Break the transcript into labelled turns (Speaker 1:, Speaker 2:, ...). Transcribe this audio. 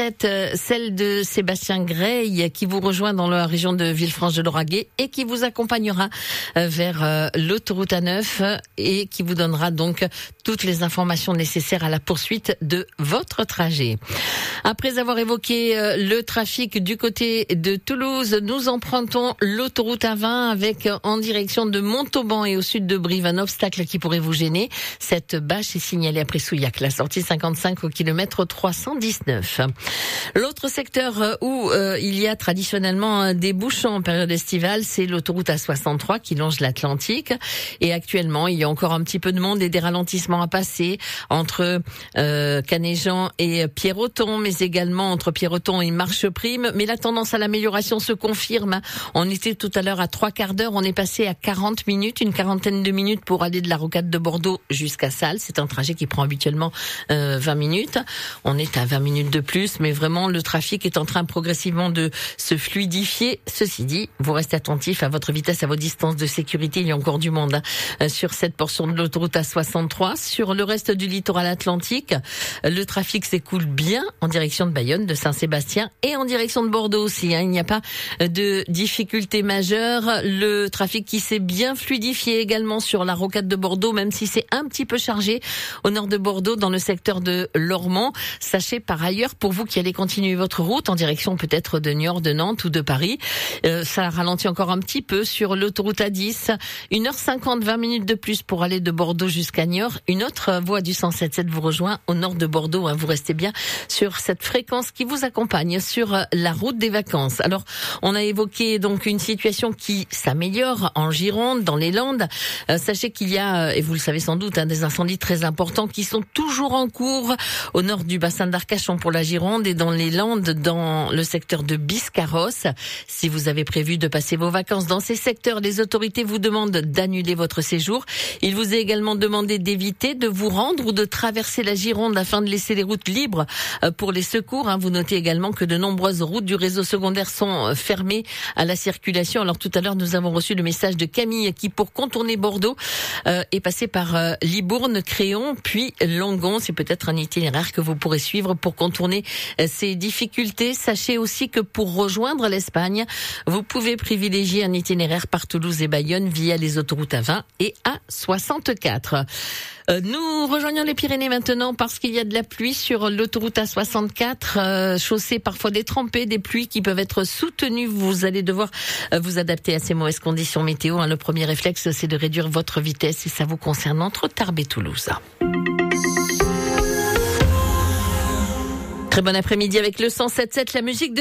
Speaker 1: 107, celle de Sébastien Grey, qui vous rejoint dans la région de Villefranche-de-Lauragais et qui vous accompagnera vers l'autoroute A9 et qui vous donnera donc toutes les informations nécessaires à la poursuite de votre trajet. Après avoir évoqué le trafic du côté de Toulouse, nous empruntons l'autoroute A20 avec en direction de Montauban et au sud de Brive un obstacle qui pourrait vous gêner. Cette bâche est signalée après Souillac, la sortie 55 au kilomètre 319. L'autre secteur où il y a traditionnellement des bouchons en période estivale, c'est l'autoroute A63 qui longe l'Atlantique. Et actuellement, il y a encore un petit peu de monde et des ralentissements à passer entre Canéjan et Pierreton, mais également entre Pierreton et Marcheprime. Mais la tendance à l'amélioration se confirme. On était tout à l'heure à 3/4 d'heure, on est passé à 40 minutes, une quarantaine de minutes pour aller de la rocade de Bordeaux jusqu'à Salles. C'est un trajet qui prend habituellement 20 minutes. On est à 20 minutes de plus, mais vraiment le trafic est en train progressivement de se fluidifier. Ceci dit, vous restez attentifs à votre vitesse, à vos distances de sécurité. Il y a encore du monde sur cette portion de l'autoroute A63. Sur le reste du littoral atlantique, le trafic s'écoule bien en direction de Bayonne, de Saint-Sébastien et en direction de Bordeaux aussi. Il n'y a pas de difficultés majeures. Le trafic qui s'est bien fluidifié également sur la rocade de Bordeaux, même si c'est un petit peu chargé au nord de Bordeaux, dans le secteur de Lormont. Sachez par ailleurs, pour vous qui allez continuer votre route en direction peut-être de Niort, de Nantes ou de Paris, ça ralentit encore un petit peu sur l'autoroute A10. 1h50, 20 minutes de plus pour aller de Bordeaux jusqu'à Niort. Une autre voie du 107.7 vous rejoint au nord de Bordeaux. Vous restez bien sur cette fréquence qui vous accompagne sur la route des vacances. Alors, on a évoqué donc une situation qui s'améliore en Gironde, dans les Landes. Sachez qu'il y a, et vous le savez sans doute, des incendies très importants qui sont toujours en cours au nord du bassin d'Arcachon pour la Gironde et dans les Landes, dans le secteur de Biscarrosse. Si vous avez prévu de passer vos vacances dans ces secteurs, les autorités vous demandent d'annuler votre séjour. Il vous est également demandé d'éviter de vous rendre ou de traverser la Gironde afin de laisser les routes libres pour les secours. Vous notez également que de nombreuses routes du réseau secondaire sont fermées à la circulation. Alors tout à l'heure, nous avons reçu le message de Camille qui, pour contourner Bordeaux, est passé par Libourne, Créon, puis Langon. C'est peut-être un itinéraire que vous pourrez suivre pour contourner ces difficultés. Sachez aussi que pour rejoindre l'Espagne, vous pouvez privilégier un itinéraire par Toulouse et Bayonne via les autoroutes A20 et A64. Nous rejoignons les Pyrénées maintenant parce qu'il y a de la pluie sur l'autoroute A64, chaussée parfois détrempée, des pluies qui peuvent être soutenues. Vous allez devoir vous adapter à ces mauvaises conditions météo. Le premier réflexe, c'est de réduire votre vitesse et ça vous concerne entre Tarbes et Toulouse. Très bon après-midi avec le 107.7, la musique de